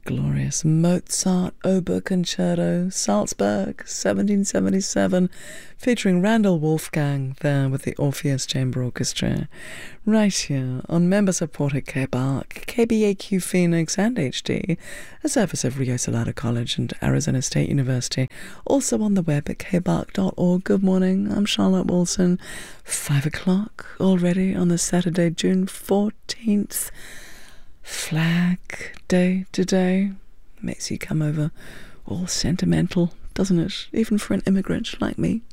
glorious Mozart Oboe Concerto, Salzburg, 1777, featuring Randall Wolfgang there with the Orpheus Chamber Orchestra, right here on member-supported KBARC, KBAQ Phoenix and HD, a service of Rio Salado College and Arizona State University, also on the web at kbark.org. Good morning, I'm Charlotte Wilson. 5 o'clock already on the Saturday, June 14th. Flag Day today. Makes you come over all sentimental, doesn't it? Even for an immigrant like me.